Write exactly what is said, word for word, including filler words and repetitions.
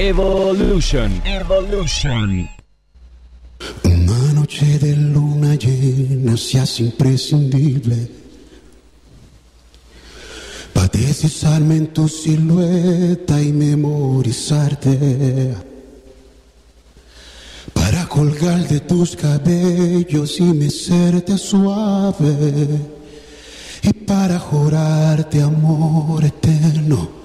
Evolution. Evolution. Una noche de luna llena se hace imprescindible para deslizarme en tu silueta y memorizarte, para colgar de tus cabellos y mecerte suave, y para jurarte amor eterno